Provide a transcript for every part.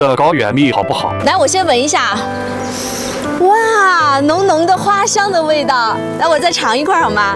的高原蜜好不好？ 来，我先闻一下。哇，浓浓的花香的味道。来，我再尝一块好吗？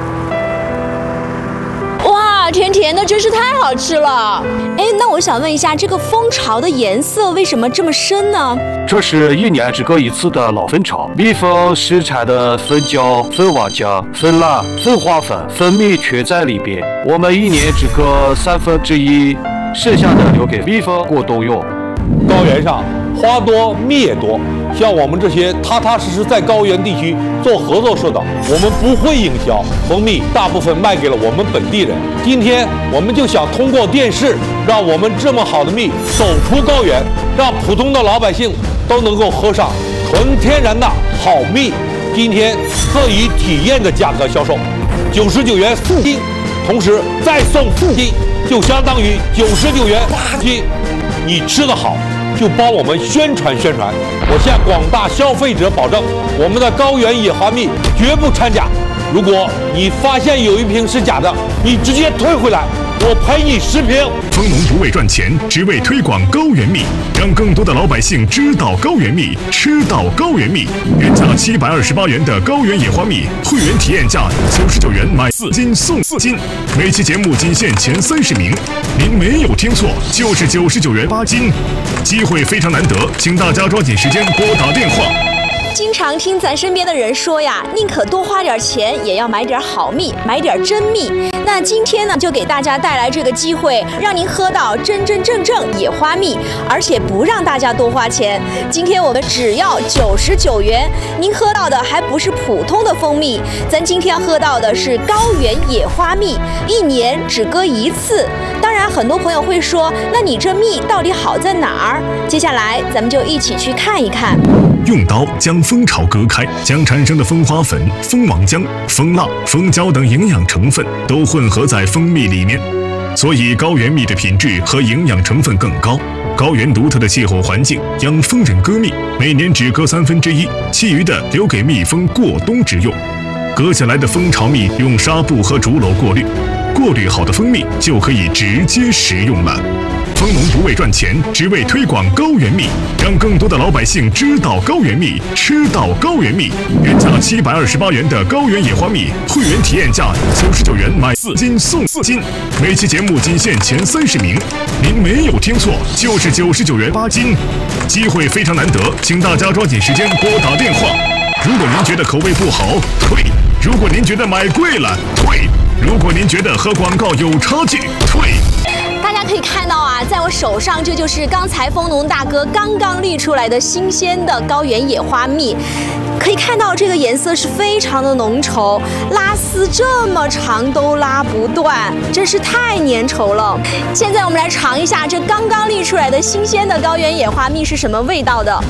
哇，甜甜的，真是太好吃了。哎，那我想问一下，这个蜂巢的颜色为什么这么深呢？ 这是1年只隔一次的老蜂巢，蜜蜂生产的蜂胶、蜂王浆、蜂蜡、蜂花粉、蜂蜜全在里边。我们1年只割1/3，剩下的留给蜜蜂过冬用。 高原上花多蜜也多，像我们这些踏踏实实在高原地区做合作社的，我们不会营销，蜂蜜大部分卖给了我们本地人。今天我们就想通过电视，让我们这么好的蜜走出高原，让普通的老百姓都能够喝上纯天然的好蜜。今天特以体验的价格销售，99元4斤，同时再送4斤，就相当于99元8斤。你吃得好，就帮我们宣传宣传。我向广大消费者保证，我们的高原野花蜜绝不掺假。如果你发现有一瓶是假的，你直接退回来，我赔你10瓶。 蜂农不为赚钱，只为推广高原蜜，让更多的老百姓知道高原蜜，吃到高原蜜。原价728元的高原野花蜜，会员体验价99元买4斤送4斤。每期节目仅限前30名，您没有听错，就是99元8斤。机会非常难得，请大家抓紧时间拨打电话。 经常听咱身边的人说呀，宁可多花点钱，也要买点好蜜，买点真蜜。那今天呢，就给大家带来这个机会，让您喝到真真正正野花蜜，而且不让大家多花钱。今天我们只要99元，您喝到的还不是普通的蜂蜜，咱今天要喝到的是高原野花蜜，1年只割1次。当然，很多朋友会说，那你这蜜到底好在哪儿？接下来咱们就一起去看一看。 用刀将蜂巢割开，将产生的蜂花粉、蜂王浆、蜂蜡、蜂胶等营养成分都混合在蜂蜜里面，所以高原蜜的品质和营养成分更高。高原独特的气候环境养蜂人割蜜，每年只割1/3，其余的留给蜜蜂过冬之用。割下来的蜂巢蜜用纱布和竹篓过滤，过滤好的蜂蜜就可以直接食用了。蜂农不为赚钱，只为推广高原蜜，让更多的老百姓知道高原蜜，吃到高原蜜。原价728元的高原野花蜜，会员体验价99元买4斤送4斤。每期节目仅限前30名，您没有听错，就是99元8斤。机会非常难得，请大家抓紧时间拨打电话。如果您觉得口味不好，退；如果您觉得买贵了，退；如果您觉得和广告有差距，退。 大家可以看到啊，在我手上，这就是刚才蜂农大哥刚刚滤出来的新鲜的高原野花蜜。可以看到这个颜色是非常的浓稠，拉丝这么长都拉不断，真是太粘稠了。现在我们来尝一下这刚刚滤出来的新鲜的高原野花蜜是什么味道的。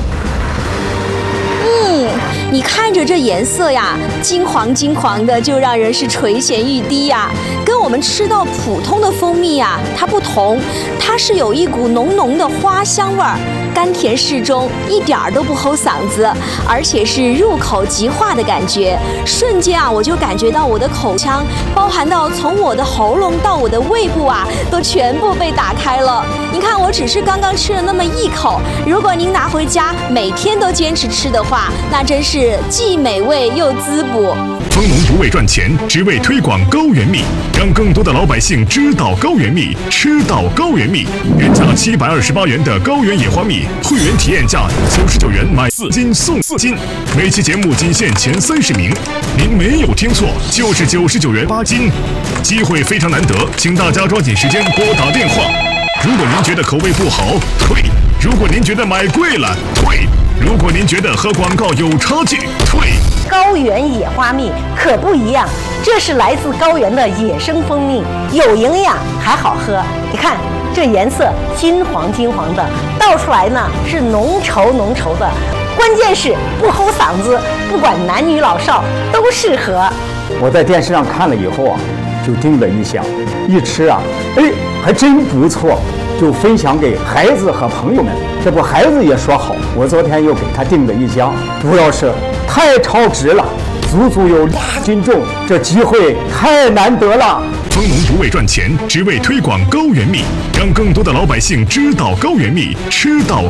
你看着这颜色呀，金黄金黄的，就让人是垂涎欲滴呀。跟我们吃到普通的蜂蜜呀，它不同，它是有一股浓浓的花香味儿，甘甜适中，一点儿都不齁嗓子，而且是入口即化的感觉。瞬间啊，我就感觉到我的口腔，包含到从我的喉咙到我的胃部啊，都全部被打开了。你看，我只是刚刚吃了那么1口，如果您拿回家每天都坚持吃的话，那真是既美味又滋补。 蜂农不为赚钱，只为推广高原蜜，让更多的老百姓知道高原蜜，吃到高原蜜。原价728元的高原野花蜜，会员体验价99元买4斤送4斤。每期节目仅限前30名，您没有听错，就是99元8斤。机会非常难得，请大家抓紧时间拨打电话。如果您觉得口味不好，退；如果您觉得买贵了，退；如果您觉得和广告有差距，退。 高原野花蜜可不一样，这是来自高原的野生蜂蜜，有营养还好喝。你看这颜色金黄金黄的，倒出来呢是浓稠浓稠的，关键是不齁嗓子，不管男女老少都适合。 我在电视上看了以后啊，就叮了一下，一吃啊，哎，还真不错，就分享给孩子和朋友们。这不，孩子也说好，我昨天又给他订了一箱，主要是太超值了， 足足有2斤重，这机会太难得了。 蜂农不为赚钱，只为推广高原蜜，让更多的老百姓知道高原蜜，吃到